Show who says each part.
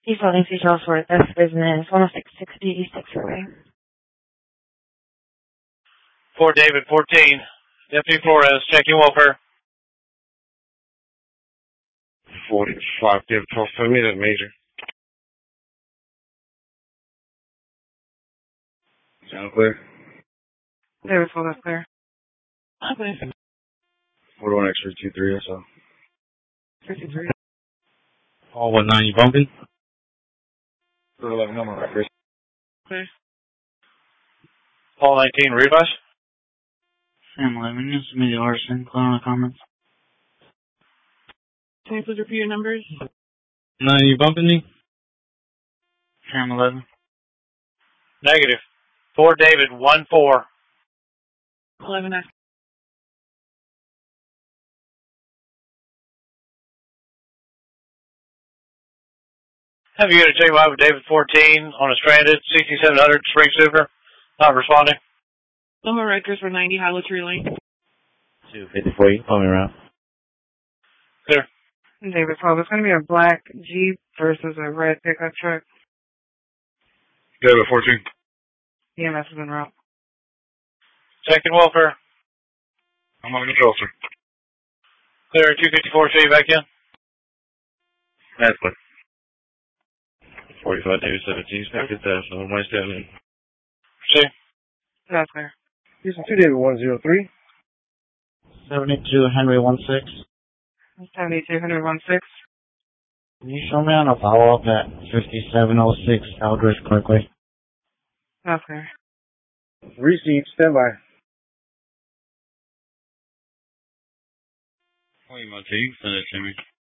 Speaker 1: Defaulting details for F business, 10660 East Expressway.
Speaker 2: 4 David 14, Deputy Flores, checking welfare.
Speaker 3: 45 David 12, send me that major. Sound clear?
Speaker 1: David 12, that's clear.
Speaker 3: 41 X-ray 23 or so.
Speaker 1: 53.
Speaker 4: All 19, you bumping?
Speaker 3: 11 number records.
Speaker 1: Clear.
Speaker 2: All 19, readbus.
Speaker 5: Sam 11, this is me, the arson. Clone comments.
Speaker 1: Can you please repeat your numbers?
Speaker 4: 9, you bumping me?
Speaker 5: Sam 11.
Speaker 2: Negative. 4 David 14.
Speaker 1: 11 X.
Speaker 2: Have you got a JY with David 14 on a stranded 6700 Spring Super? Not responding.
Speaker 1: Number records for 90 Hollow Tree Lane.
Speaker 4: 254, you can call me around.
Speaker 2: Clear.
Speaker 1: David 12, it's going to be a black Jeep versus a red pickup truck.
Speaker 3: David 14.
Speaker 1: EMS is en route.
Speaker 2: Checking welfare.
Speaker 3: I'm on control, sir.
Speaker 2: Clear. 254, show you back in.
Speaker 3: That's good.
Speaker 4: 45 David 17, expected that, so I'm right down in.
Speaker 2: See?
Speaker 1: That's clear.
Speaker 3: Houston 2 David 103.
Speaker 5: 72 Henry 16.
Speaker 1: 7216.
Speaker 5: Can you show me on a follow-up at 5706 Eldridge Parkway?
Speaker 1: That's clear.
Speaker 3: Receipt, standby.
Speaker 4: Oh, you might say you can send it to me.